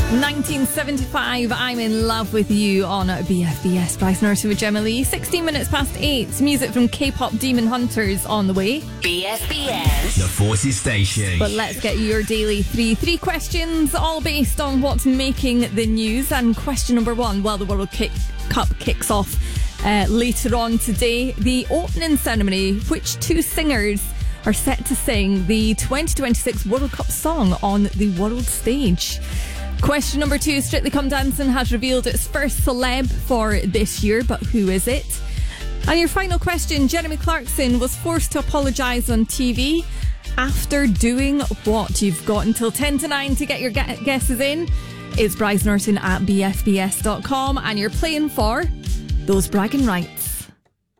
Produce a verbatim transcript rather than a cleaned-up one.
nineteen seventy-five, I'm in love with you on B F B S. Bryce Norton with Gemma Lee. sixteen minutes past eight. Music from K-pop Demon Hunters on the way. B F B S, the Forces Station. But let's get your daily three. Three questions, all based on what's making the news. And question number one, well, the World Kick Cup kicks off uh, later on today. The opening ceremony, which two singers are set to sing the twenty twenty-six World Cup song on the world stage? Question number two, Strictly Come Dancing has revealed its first celeb for this year, but who is it? And your final question, Jeremy Clarkson was forced to apologise on T V after doing what? You've got until ten to nine to get your guesses in. It's Bryce Norton at B F B S dot com, and you're playing for those bragging rights.